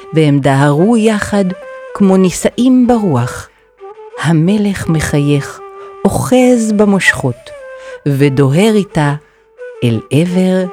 והם דהרו יחד כמו נישאים ברוח. המלך מחייך, אוחז במושכות, ודוהר איתה אל עבר